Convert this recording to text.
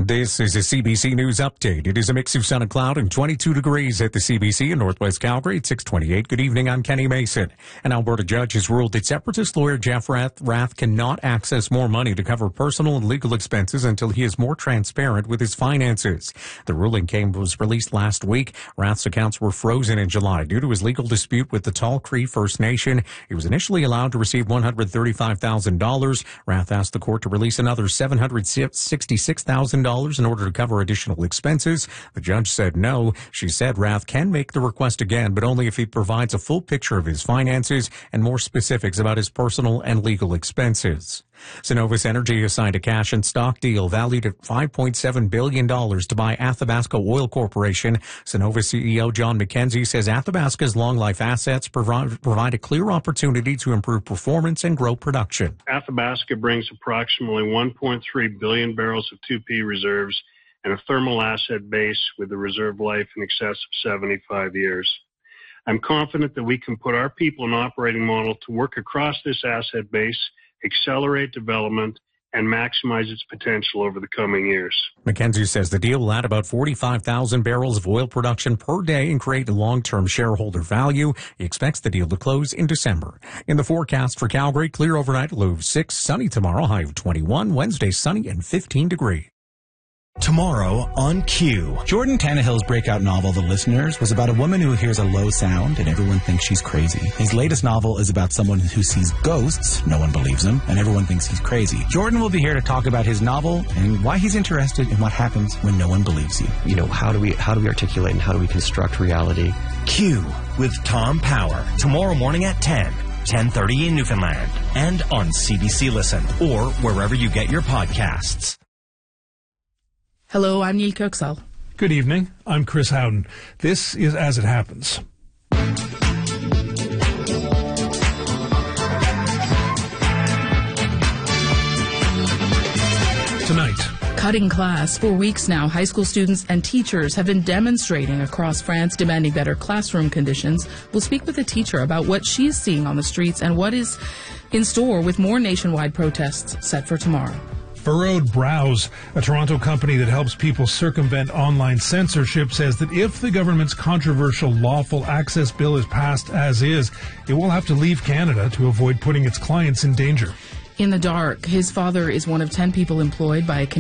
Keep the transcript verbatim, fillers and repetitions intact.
This is a C B C News update. It is a mix of sun and cloud and twenty-two degrees at the C B C in Northwest Calgary at six twenty-eight. Good evening, I'm Kenny Mason. An Alberta judge has ruled that Separatist lawyer Jeff Rath, Rath cannot access more money to cover personal and legal expenses until he is more transparent with his finances. The ruling came was released last week. Rath's accounts were frozen in July due to his legal dispute with the Tall Cree First Nation. He was initially allowed to receive one hundred thirty-five thousand dollars. Rath asked the court to release another seven hundred sixty-six thousand dollars in order to cover additional expenses. The judge said no. She said Rath can make the request again, but only if he provides a full picture of his finances and more specifics about his personal and legal expenses. Cenovus Energy has signed a cash and stock deal valued at five point seven billion dollars to buy Athabasca Oil Corporation. Cenovus C E O John McKenzie says Athabasca's long-life assets provide, provide a clear opportunity to improve performance and grow production. Athabasca brings approximately one point three billion barrels of two P reserves and a thermal asset base with a reserve life in excess of seventy-five years. I'm confident that we can put our people and operating model to work across this asset base, accelerate development, and maximize its potential over the coming years. McKenzie says the deal will add about forty-five thousand barrels of oil production per day and create long-term shareholder value. He expects the deal to close in December. In the forecast for Calgary, clear overnight, low of six, sunny tomorrow, high of twenty-one, Wednesday sunny and fifteen degrees. Tomorrow on Q. Jordan Tannehill's breakout novel, The Listeners, was about a woman who hears a low sound and everyone thinks she's crazy. His latest novel is about someone who sees ghosts, no one believes him, and everyone thinks he's crazy. Jordan will be here to talk about his novel and why he's interested in what happens when no one believes you. You know, how do we how do we articulate and how do we construct reality? Q with Tom Power. Tomorrow morning at ten. ten thirty in Newfoundland. And on C B C Listen or wherever you get your podcasts. Hello, I'm Neil Kirksall. Good evening. I'm Chris Howden. This is As It Happens. Tonight. Cutting class. For weeks now, high school students and teachers have been demonstrating across France, demanding better classroom conditions. We'll speak with a teacher about what she is seeing on the streets and what is in store with more nationwide protests set for tomorrow. Furrowed Brows, a Toronto company that helps people circumvent online censorship, says that if the government's controversial lawful access bill is passed as is, it will have to leave Canada to avoid putting its clients in danger. In the dark, his father is one of ten people employed by a